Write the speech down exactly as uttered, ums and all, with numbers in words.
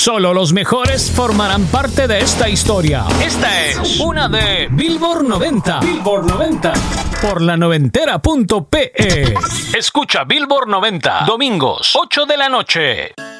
Solo los mejores formarán parte de esta historia. Esta es una de Billboard noventa. Billboard noventa. Por la noventera punto pe. Escucha Billboard noventa. Domingos, ocho de la noche.